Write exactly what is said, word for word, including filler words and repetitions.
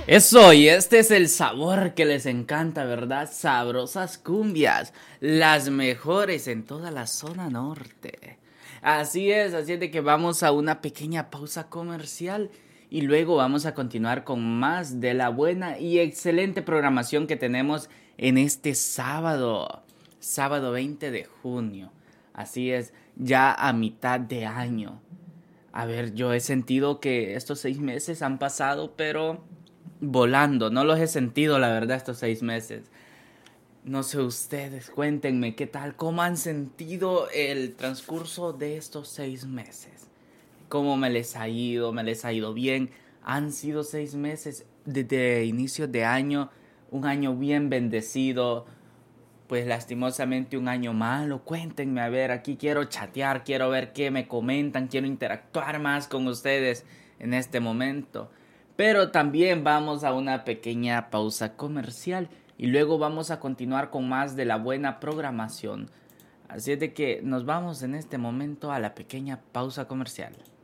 Eso, y este es el sabor que les encanta, ¿verdad? Sabrosas cumbias, las mejores en toda la zona norte. Así es, así es de que vamos a una pequeña pausa comercial y luego vamos a continuar con más de la buena y excelente programación que tenemos en este sábado, sábado veinte de junio. Así es, ya a mitad de año. A ver, yo he sentido que estos seis meses han pasado, pero volando. No los he sentido, la verdad, estos seis meses. No sé ustedes, cuéntenme qué tal, cómo han sentido el transcurso de estos seis meses. ¿Cómo me les ha ido? ¿Me les ha ido bien? Han sido seis meses desde inicio de año, un año bien bendecido, pues lastimosamente un año malo. Cuéntenme, a ver, aquí quiero chatear, quiero ver qué me comentan, quiero interactuar más con ustedes en este momento. Pero también vamos a una pequeña pausa comercial y luego vamos a continuar con más de la buena programación. Así es de que nos vamos en este momento a la pequeña pausa comercial.